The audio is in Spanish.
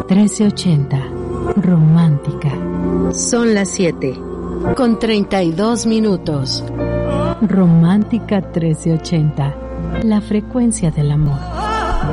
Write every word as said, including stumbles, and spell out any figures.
trece ochenta. Romántica. Son las siete con treinta y dos minutos. Romántica trece ochenta. La frecuencia del amor.